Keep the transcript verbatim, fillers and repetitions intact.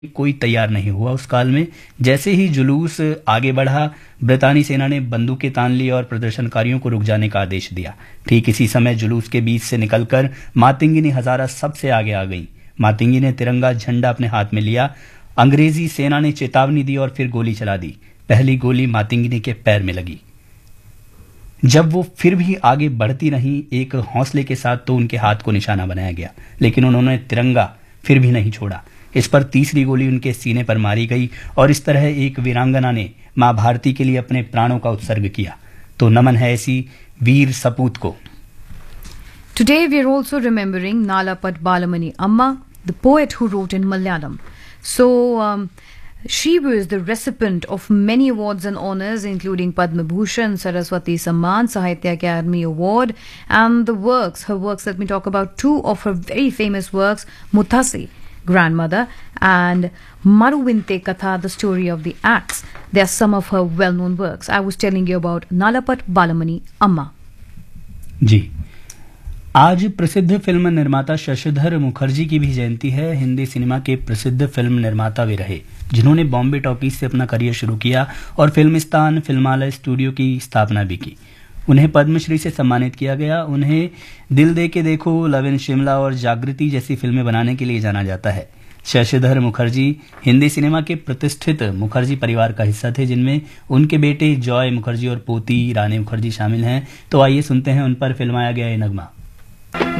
कोई तैयार नहीं हुआ उस काल में। जैसे ही जुलूस आगे बढ़ा, ब्रितानी सेना ने बंदूकें तान ली और प्रदर्शनकारियों को रुक जाने का आदेश दिया। ठीक इसी समय जुलूस के बीच से निकलकर मातंगिनी हजारा सबसे आगे आ गई। मातंगी ने तिरंगा झंडा अपने हाथ में लिया। अंग्रेजी सेना ने चेतावनी दी और फिर गोली चला दी। पहली गोली मातंगिनी के पैर में लगी। जब वो फिर भी आगे बढ़ती रही एक हौसले के साथ, तो उनके हाथ को निशाना बनाया गया, लेकिन उन्होंने तिरंगा फिर भी नहीं छोड़ा। इस पर तीसरी गोली उनके सीने पर मारी गई और इस तरह एक वीरांगना ने मां भारती के लिए अपने प्राणों का उत्सर्ग किया। तो नमन है ऐसी वीर सपूत को। Today we are also remembering Nalapat Balamani Amma, the poet who wrote in Malayalam. So um, she was the recipient of many awards and honors, including Padma Bhushan, Saraswati Samman, Sahitya Academy Award, and the works, her works, let me talk about two of her very famous works, Muthasi, Grandmother, and Maruvinte Katha, The Story of the Axe. They are some of her well-known works. I was telling you about Nalapat Balamani Amma. जी, आज प्रसिद्ध film निर्माता शशिधर मुखर्जी की भी जयंती है। Hindi cinema के प्रसिद्ध film निर्माता वे रहे, जिन्होंने बॉम्बे टॉकीज से अपना करियर शुरू किया और फिल्मिस्तान फिल्मालय स्टूडियो की स्थापना भी की। उन्हें पद्मश्री से सम्मानित किया गया। उन्हें दिल दे के देखो, लव इन शिमला और जागृति जैसी फिल्में बनाने के लिए जाना जाता है। शशिधर मुखर्जी हिंदी सिनेमा के प्रतिष्ठित मुखर्जी परिवार का हिस्सा थे, जिनमें उनके बेटे जॉय मुखर्जी और पोती रानी मुखर्जी शामिल हैं। तो आइए सुनते हैं उन पर फिल्माया गया ये नगमा।